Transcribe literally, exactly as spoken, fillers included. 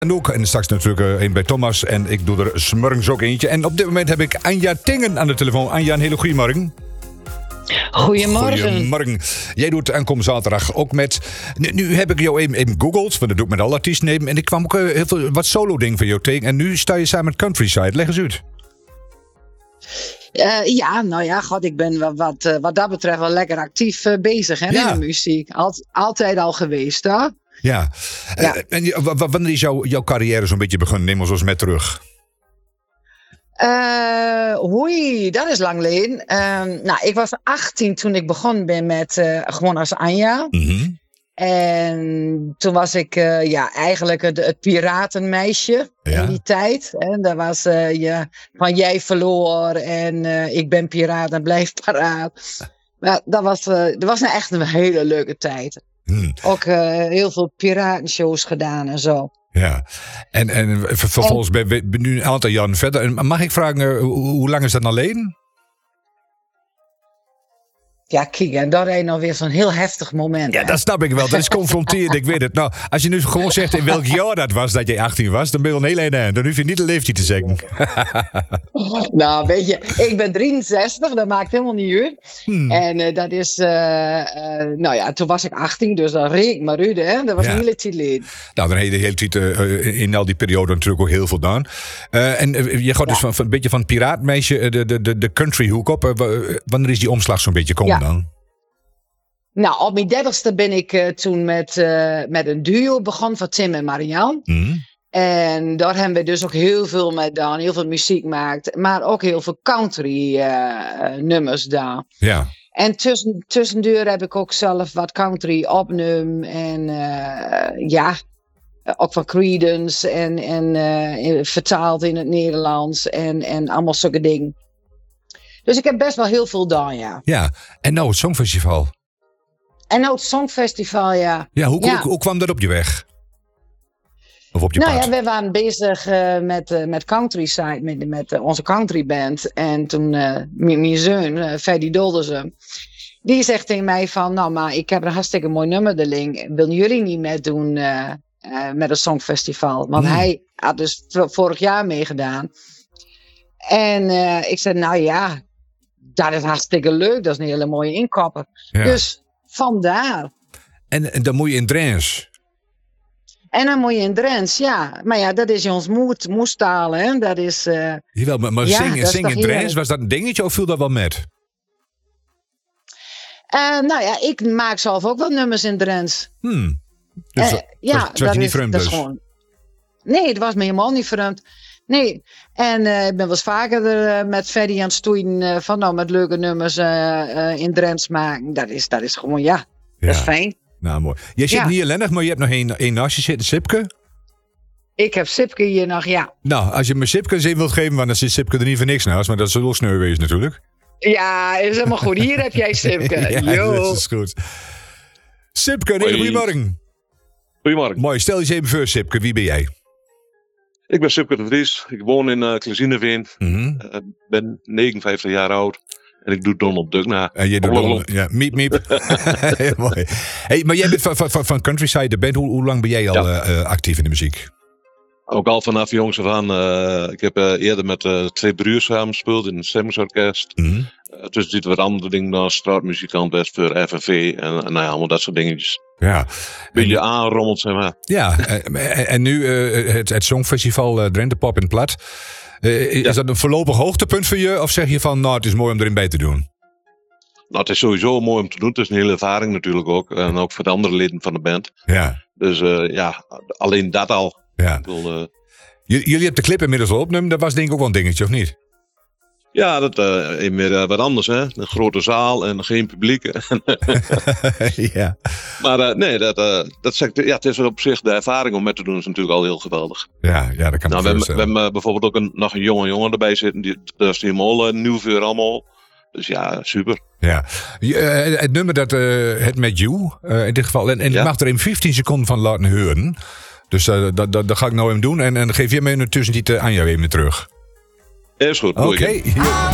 En ook, en straks natuurlijk uh, een bij Thomas. En ik doe er smorgens ook eentje. En op dit moment heb ik Anja Tingen aan de telefoon. Anja, een hele goede morgen. Goedemorgen. Goedemorgen. Jij doet aankomend zaterdag ook met... Nu, nu heb ik jou even, even googeld, want dat doe ik met alle artiesten even. En ik kwam ook uh, heel veel wat solo-ding van jou tegen. En nu sta je samen met Countryside. Leg eens uit. Uh, ja, nou ja, god, ik ben wat, wat, uh, wat dat betreft wel lekker actief uh, bezig hè, Ja. in de muziek. Alt, altijd al geweest, hè? Ja. Ja. Uh, en w- w- wanneer is jou, jouw carrière zo'n beetje begonnen? Neem ons eens met terug. Uh, Hoi, dat is lang geleden. Uh, nou, ik was achttien toen ik begonnen ben met uh, gewoon als Anja. Mm-hmm. En toen was ik uh, ja, eigenlijk het, het piratenmeisje Ja. in die tijd. Hè. Dat was uh, ja, van jij verloor en uh, ik ben piraat en blijf paraat. Maar dat was, uh, dat was nou echt een hele leuke tijd. Hmm. Ook uh, heel veel piratenshows gedaan en zo. Ja. En, en ver- vervolgens ben je nu een aantal jaren verder. En mag ik vragen, uh, hoe, hoe lang is dat nou alleen? Ja, kijk, en dat is nog weer zo'n heel heftig moment. Ja, hè. dat snap ik wel. Dat is confronterend, ik weet het. Nou, als je nu gewoon zegt in welk jaar dat was dat je achttien was, dan ben je wel een heel eind. Dan hoef je niet de leeftijd te zeggen. Nou, weet je, ik ben drieënzestig, dat maakt helemaal niet uit. Hmm. En uh, dat is, uh, uh, nou ja, toen was ik achttien, dus dat reek maar uit, hè. Dat was Ja. een hele tijd geleden. Nou, dan heb je de hele tijd uh, in al die periode natuurlijk ook heel veel gedaan. Uh, en uh, je gaat dus Ja. van, van een beetje van piraatmeisje uh, de, de, de, de country hoek op. Uh, w- wanneer is die omslag zo'n beetje komen Ja. dan? Nou, op mijn dertigste ben ik uh, toen met, uh, met een duo begonnen van Tim en Marianne. Hmm. En daar hebben we dus ook heel veel mee gedaan, heel veel muziek gemaakt. Maar ook heel veel country uh, uh, nummers gedaan. Ja. En tussen, tussendoor heb ik ook zelf wat country opnum. En uh, ja, ook van Creedence. En, en uh, vertaald in het Nederlands. En, en allemaal zulke dingen. Dus ik heb best wel heel veel gedaan, ja. Ja. En nou, het Songfestival. En nou het Songfestival, ja. Ja, hoe, Ja. Hoe, hoe kwam dat op je weg? Of op je Nou pad? ja, we waren bezig uh, met, uh, met Countryside, met, met uh, onze countryband. En toen uh, mijn mijn zoon, uh, Ferdy Doldersen, die zegt tegen mij van... Nou, maar ik heb een hartstikke mooi nummer, de link. Willen jullie niet meedoen uh, uh, met het Songfestival? Want Hmm. hij had dus v- vorig jaar meegedaan. En uh, ik zei, nou ja, dat is hartstikke leuk. Dat is een hele mooie inkopper. Ja. Dus vandaar. En, en dan moet je in Drents. En dan moet je in Drents, ja. Maar ja, dat is ons moed, moestaal, hè. Dat is... Uh, Jawel, maar, maar Ja, zingen dat is zing in toch Drents, heerlijk. was dat een dingetje of viel dat wel met? uh, nou ja, ik maak zelf ook wel nummers in Drents. Hmm. Dus Eh, dat- ja, dat was je niet vreemd dat is dus? gewoon... Nee, het was me helemaal niet vreemd. Nee, en uh, ik ben wel eens vaker er, uh, met Ferdy aan het stoeien uh, van nou, met leuke nummers uh, uh, in Drents maken. Dat is, dat is gewoon, ja, dat is Ja. fijn. Nou, mooi. Je zit Ja. niet ellendig, maar je hebt nog één, één naast je zitten, Sipke. Ik heb Sipke hier nog, ja. Nou, als je me Sipke eens even wilt geven, want dan zit Sipke er niet voor niks naast. Maar dat zal wel sneu wezen natuurlijk. Ja, is helemaal goed. Hier heb jij Sipke. Ja, Yo. dat is goed. Sipke, een hele Hoi. goedemorgen. Goedemorgen. Mooi, stel je eens even voor, Sipke. Wie ben jij? Ik ben Sipke de Vries. Ik woon in uh, Klezineveen. Mhm. Uh, ben negenenvijftig jaar oud. En ik doe Donald Duck na. En je doet Blablabla. dan, ja, miep, miep. Heel mooi. Hey, maar jij bent van, van, van Countryside, de band. Hoe, hoe lang ben jij al Ja. uh, actief in de muziek? Ook al vanaf jongs af aan. Uh, ik heb uh, eerder met uh, twee broers samen gespeeld in een stemmingsorkest. Mhm. Uh, tussen dit wat andere dingen dan straatmuzikant best voor F N V. En, en nou ja, allemaal dat soort dingetjes. Ja. Beetje aanrommeld, zeg maar. Ja, en, en nu uh, het, het Songfestival uh, Drenthe Pop in het Plat. Uh, is Ja. dat een voorlopig hoogtepunt voor je? Of zeg je van, nou, het is mooi om erin bij te doen? Nou, het is sowieso mooi om te doen. Het is een hele ervaring natuurlijk ook. En ook voor de andere leden van de band. Ja, Dus uh, ja, alleen dat al. ja. Ik bedoel, uh, J- jullie hebben de clip inmiddels al opgenomen. Dat was denk ik ook wel een dingetje, of niet? ja, dat uh, is meer uh, wat anders, hè. Een grote zaal en geen publiek. Ja. Maar uh, nee, dat, uh, dat zegt, ja, het is op zich de ervaring om met te doen is natuurlijk al heel geweldig. Ja, ja, dat kan Nou, me we, hebben, we voorstellen. hebben uh, bijvoorbeeld ook een, nog een jonge jongen erbij zitten. Die, dat is helemaal uh, nieuw voor allemaal. Dus ja, super. Ja. Je, eh, het nummer dat uh, het met you, uh, in dit geval. En, en Ja. je mag er in vijftien seconden van laten horen. Dus uh, dat, dat, dat ga ik nou even doen. En, en dan geef je me in de tussentijd uh, aan jou even terug. Is goed. Oké. doe ik. Okay.